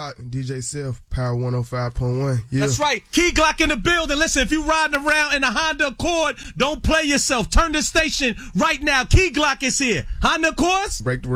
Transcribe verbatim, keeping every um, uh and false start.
Glock and D J Self, Power one oh five point one. Yeah. That's right. Key Glock in the building. Listen, if you riding around in a Honda Accord, don't play yourself. Turn the station right now. Key Glock is here. Honda Accords? Break the